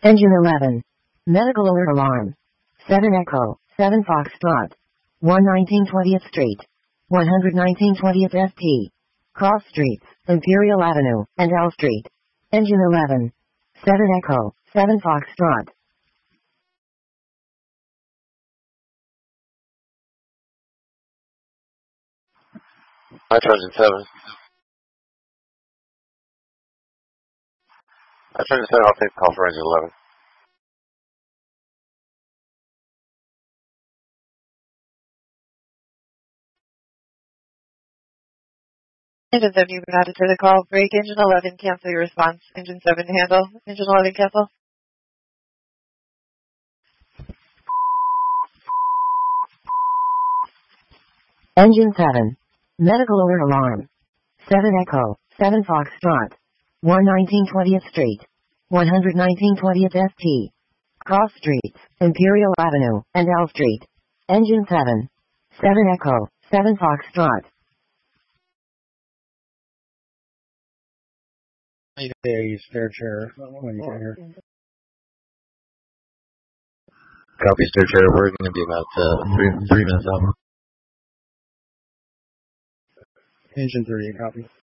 Engine 11. Medical alert alarm. 7 Echo, 7 Foxtrot. 119 20th Street. 119 20th SP. Cross Streets, Imperial Avenue, and L Street. Engine 11. 7 Echo, 7 Foxtrot. Hi, Trojan 7. Hi, Trojan 7, I'll take the call for Engine 11. Engine 7, you've been added to the call. Break. Engine 11, cancel your response. Engine 7, handle. Engine 11, cancel. Engine 7. Medical alert alarm. 7 Echo, 7 Foxtrot. 119 20th Street. 119 20th SP. Cross Streets, Imperial Avenue, and L Street. Engine 7. 7 Echo, 7 Foxtrot. A spare chair when you get here. Copy, Stair Chair. We're going to be about 3 minutes out. Engine 30, copy.